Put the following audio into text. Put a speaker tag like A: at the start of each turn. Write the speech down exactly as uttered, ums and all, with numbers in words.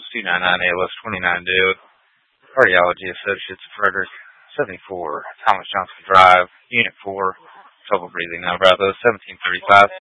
A: two nine nine A L S twenty-nine due. Cardiology Associates Frederick, seventy-four Thomas Johnson Drive, Unit four, trouble breathing now, Bravo, seventeen thirty-five.